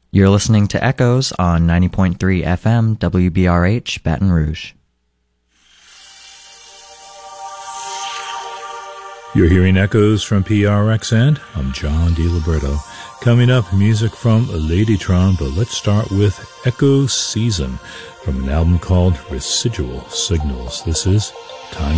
You're listening to Echoes on 90.3 FM WBRH Baton Rouge. You're hearing Echoes from PRXN. I'm John DiLiberto. Coming up, music from Ladytron, but let's start with Echo Season from an album called Residual Signals. This is Time